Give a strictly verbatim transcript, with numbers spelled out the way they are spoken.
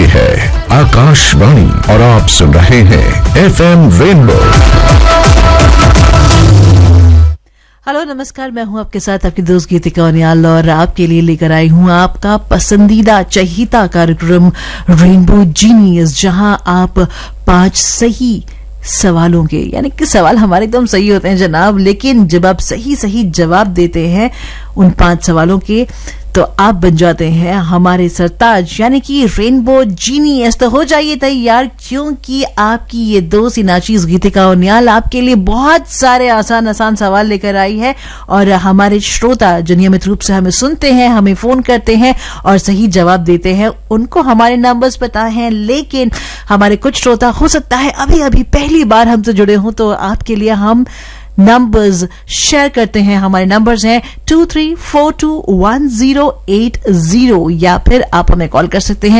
ये है आकाशवाणी और आप सुन रहे हैं एफ एम रेनबो। हेलो नमस्कार, मैं हूं आपके साथ आपकी दोस्त गीतिका उनियाल और आपके लिए लेकर आई हूं आपका पसंदीदा चहीता कार्यक्रम रेनबो जीनियस, जहां आप पांच सही सवालों के, यानी कि सवाल हमारे एकदम सही होते हैं जनाब, लेकिन जब आप सही सही जवाब देते हैं उन पांच सवालों के तो आप बन जाते हैं हमारे सरताज, यानी कि रेनबो जीनियस। तो हो जाइए तैयार, क्योंकि आपकी ये दोस्त नाचीज गीतिका उनियाल आपके लिए बहुत सारे आसान आसान सवाल लेकर आई है। और हमारे श्रोता जो नियमित रूप से हमें सुनते हैं, हमें फोन करते हैं और सही जवाब देते हैं, उनको हमारे नंबर्स पता हैं, लेकिन हमारे कुछ श्रोता हो सकता है अभी अभी पहली बार हमसे जुड़े हों, तो आपके लिए हम नंबर्स शेयर करते हैं। हमारे नंबर्स हैं to three four to one zero eight zero, या फिर आप हमें कॉल कर सकते हैं